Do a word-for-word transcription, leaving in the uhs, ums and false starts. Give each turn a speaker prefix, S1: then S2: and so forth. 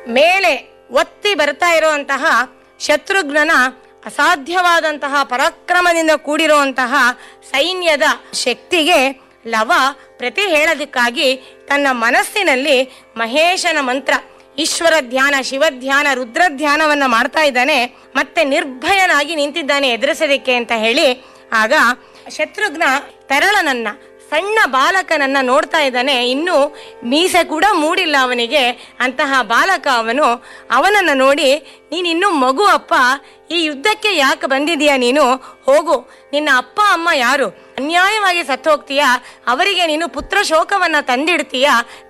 S1: ಮೇಲೆ ಒತ್ತಿ ಬರ್ತಾ ಇರುವಂತಹ ಶತ್ರುಘ್ನನ ಅಸಾಧ್ಯವಾದಂತಹ ಪರಾಕ್ರಮದಿಂದ ಕೂಡಿರುವಂತಹ ಸೈನ್ಯದ ಶಕ್ತಿಗೆ ಲವ ಪ್ರತಿ ಹೇಳೋದಕ್ಕಾಗಿ ತನ್ನ ಮನಸ್ಸಿನಲ್ಲಿ ಮಹೇಶನ ಮಂತ್ರ, ಈಶ್ವರ ಧ್ಯಾನ, ಶಿವಧ್ಯಾನ, ರುದ್ರಧ್ಯಾನವನ್ನ ಮಾಡ್ತಾ ಇದ್ದಾನೆ. ಮತ್ತೆ ನಿರ್ಭಯನಾಗಿ ನಿಂತಿದ್ದಾನೆ ಎದುರಿಸೋದಕ್ಕೆ ಅಂತ ಹೇಳಿ. ಆಗ ಶತ್ರುಘ್ನ ತರಳನನ್ನ, ಸಣ್ಣ ಬಾಲಕನನ್ನ ನೋಡ್ತಾ ಇದ್ದಾನೆ. ಇನ್ನು ಮೀಸೆ ಕೂಡ ಮೂಡಿಲ್ಲ ಅವನಿಗೆ. ಅಂತಹ ಬಾಲಕ ಅವನು. ಅವನನ್ನ ನೋಡಿ, ನೀನಿನ್ನೂ ಮಗು ಅಪ್ಪ, ಈ ಯುದ್ಧಕ್ಕೆ ಯಾಕೆ ಬಂದಿದೀಯ ನೀನು? ಹೋಗು, ನಿನ್ನ ಅಪ್ಪ ಅಮ್ಮ ಯಾರು? ಅನ್ಯಾಯವಾಗಿ ಸತ್ತು ಹೋಗ್ತೀಯಾ, ಅವರಿಗೆ ನೀನು ಪುತ್ರ ಶೋಕವನ್ನ ತಂದಿಡ್ತೀಯಾ?